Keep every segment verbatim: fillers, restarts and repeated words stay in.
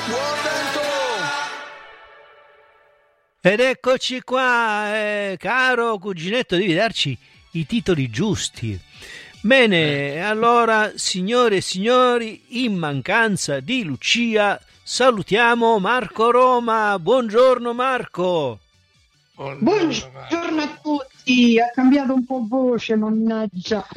Buon vento! Ed eccoci qua, eh, caro cuginetto, devi darci i titoli giusti. Bene, allora, signore e signori, in mancanza di Lucia, salutiamo Marco Roma. Buongiorno Marco. Buongiorno a tutti, ha cambiato un po' voce, mannaggia.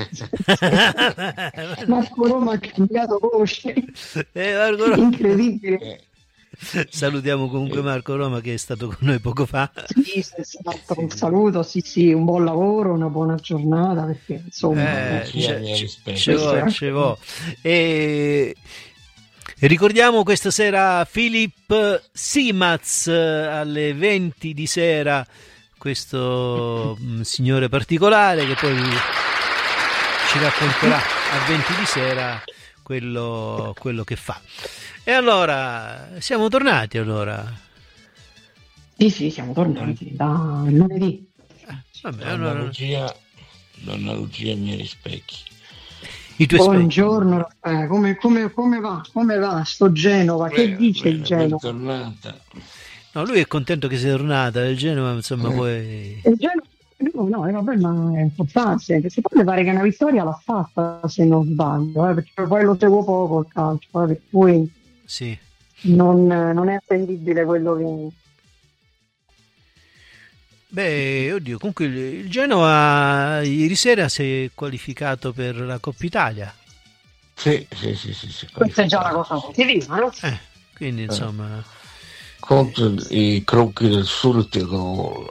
Marco Roma ha cambiato voce. Eh, Marco Roma. Incredibile. Salutiamo comunque Marco Roma che è stato con noi poco fa. Sì, esatto, un saluto, sì sì, un buon lavoro, una buona giornata, perché insomma... Eh, ci vuole. E ricordiamo questa sera Philip Simaz alle venti di sera, questo mh, signore particolare che poi ci racconterà a venti di sera quello, quello che fa. E allora, siamo tornati allora? Sì, sì, siamo tornati da lunedì. Eh, vabbè, Donna, allora... Lucia, Donna Lucia, i miei rispecchi. I tuoi Buongiorno Raffaele, come, come, come va? Come va sto Genova? Che Beh, dice bene, il Genova? Bentornata. No, lui è contento che sia tornata, il Genova insomma Eh. poi... Il Genova, no, no, eh, vabbè, ma è importante, perché poi mi pare che una vittoria l'ha fatta, se non sbaglio, eh, perché poi lo seguo poco il calcio, eh, per cui Sì. non, non è attendibile quello che... Beh, oddio, comunque il, il Genova ieri sera si è qualificato per la Coppa Italia. Sì, sì, sì, sì, sì. Questa è già una cosa positiva, no? Eh, quindi insomma... Contro i crocchi del Sud Tirolo.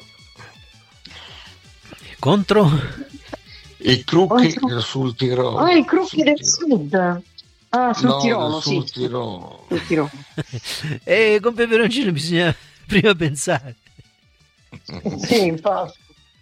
Contro? I crocchi Contro- del Sud Tirolo. Ah, i crocchi Sul del Tirolo. Sud! Ah, sul No, Tirolo, del sì. Sud Tirolo. Sul Tirolo. E con peperoncino bisogna prima pensare. Sì, infatti.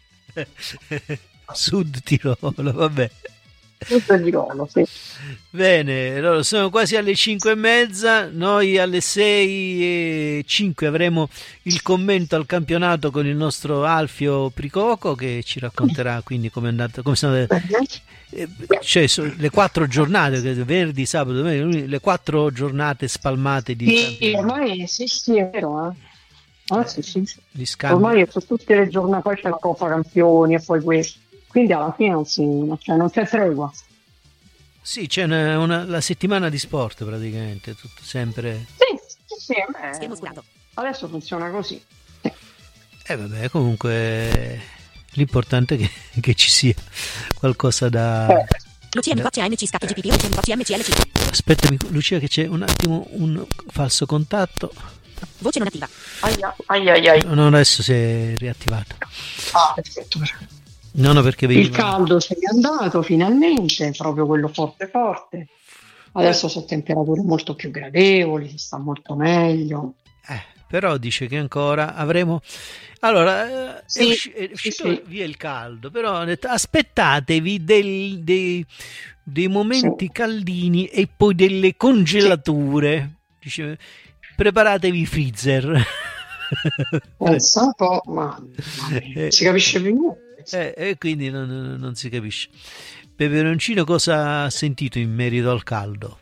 Sud Tirolo, vabbè. Sul Tirolo, sì. Bene, allora sono quasi alle cinque e mezza, noi alle sei e cinque avremo il commento al campionato con il nostro Alfio Pricoco che ci racconterà quindi come è andata, come sono andate, eh, cioè so- le quattro giornate, che venerdì, sabato, domenica, le quattro giornate spalmate di Sì, campionato, ormai sì, sì, è vero, eh. Ah, sì, sì, sì. gli scambi. Ormai su tutte le giornate, poi c'è la Coppa Campioni e poi questo. Quindi alla fine non, si, cioè, non c'è tregua. Sì, c'è una, una- la settimana di sport praticamente, tutto sempre. Sì, sì, sì, beh, adesso funziona così. E eh, vabbè, comunque l'importante è che, che ci sia qualcosa da... Eh. Lucia mi faccia M C scatto G P P, Lucia mi faccia M C L C. Aspettami Lucia che c'è un attimo un falso contatto. Voce non attiva. Aia, aia, aia, aia. No, adesso si è riattivato. Ah, perfetto, perfetto. No, no, perché Il veniva... caldo se n'è andato finalmente, proprio quello forte forte. Adesso sono temperature molto più gradevoli, si sta molto meglio. Eh, però dice che ancora avremo... Allora, eh, Sì, è, usci- è sì, uscito sì. via il caldo, però ha detto, aspettatevi del- dei, dei momenti Sì. caldini e poi delle congelature. Dice, preparatevi i freezer. Pensa un po', ma ma Eh, si capisce più niente. eh, e quindi non, non- non si capisce. Peperoncino cosa ha sentito in merito al caldo?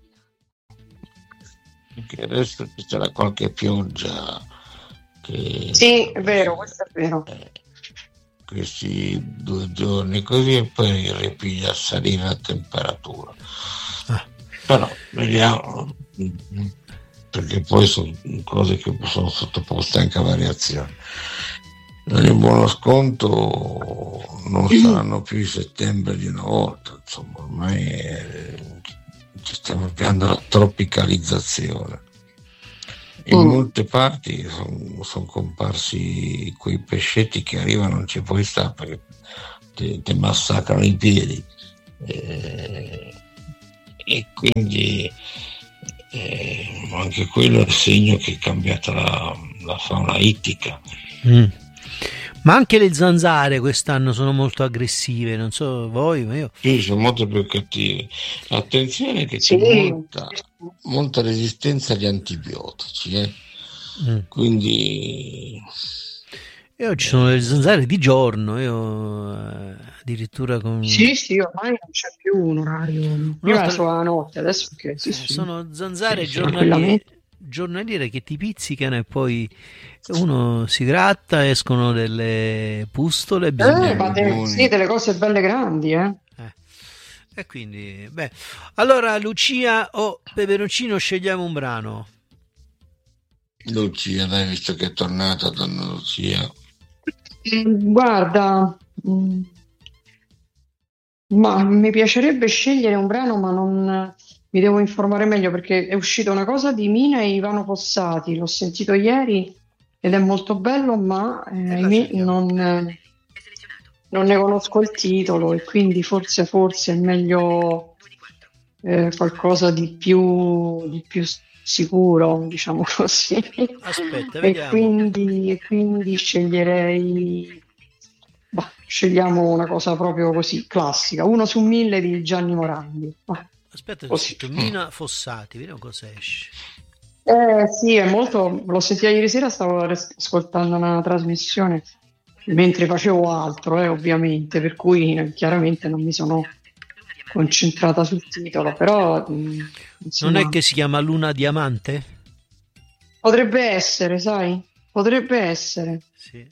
Che adesso ci sarà qualche pioggia che Sì, è vero, questo è vero. eh, questi due giorni così e poi ripiglia a salire la temperatura. Ah. Però vediamo, perché poi sono cose che sono sottoposte anche a variazioni. Non in buono sconto non saranno più i settembre di una volta, insomma, ormai è- ci stiamo avviando alla tropicalizzazione. In Mm. molte parti sono son comparsi quei pescetti che arrivano, non ci puoi stare perché ti, ti massacrano i piedi. Eh, e quindi eh, anche quello è il segno che è cambiata la, la fauna ittica. Mm. Ma anche le zanzare quest'anno sono molto aggressive, non so voi, ma io... Sì, sono molto più cattivi. Attenzione che c'è Sì. molta, molta resistenza agli antibiotici, eh? Mm. Quindi Io ci sono le zanzare di giorno, io eh, addirittura con... Sì, sì, ormai non c'è più un orario. Io Un'altra- la so la notte, adesso che sì, eh, sì. sono zanzare Sì, sì, giornaliere, tranquillamente. giornaliere che ti pizzicano e poi uno si gratta, escono delle pustole, bisogna... Eh, ma de- sì, delle cose belle grandi, eh. Eh. E quindi, beh, allora Lucia o Peperoncino, scegliamo un brano. Lucia, dai, visto che è tornata, donna Lucia. Eh, guarda, mh, ma mi piacerebbe scegliere un brano, ma non mi devo informare meglio perché è uscita una cosa di Mina e Ivano Fossati, l'ho sentito ieri ed è molto bello, ma eh, E la ahimè, cerchiamo. non, eh, non ne conosco il titolo e quindi forse, forse è meglio eh, qualcosa di più, di più sicuro, diciamo così. Aspetta, E vediamo. quindi, e quindi sceglierei, bah, scegliamo una cosa proprio così, classica, uno su mille di Gianni Morandi. Bah, Aspetta, ho così. scritto Mina Fossati, vediamo cosa esce. Eh, sì, è molto, l'ho sentita ieri sera, stavo res- ascoltando una trasmissione mentre facevo altro, eh, ovviamente, per cui eh, chiaramente non mi sono concentrata sul titolo, però mh, Non insomma, è che si chiama Luna Diamante? potrebbe essere, sai, potrebbe essere. Sì.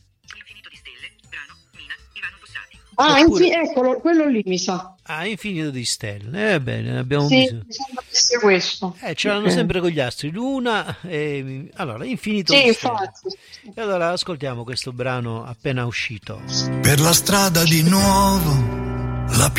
Ah, Oppure- infi- eccolo, quello lì mi sa. Ah, Infinito di Stelle. Eh bene, ne abbiamo Sì, bisogno. mi sembra che sia questo. Eh, ce l'hanno Ok. sempre con gli astri. Luna e... Allora, Infinito Sì, di Stelle. infatti. E allora ascoltiamo questo brano appena uscito. Per la strada di nuovo, la pianeta